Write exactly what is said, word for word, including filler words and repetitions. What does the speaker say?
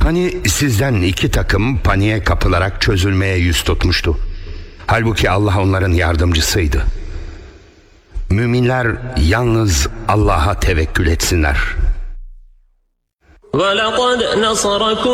Hani sizden iki takım paniğe kapılarak çözülmeye yüz tutmuştu. Halbuki Allah onların yardımcısıydı. Müminler yalnız Allah'a tevekkül etsinler. وَلَقَدْ نَصَرَكُمْ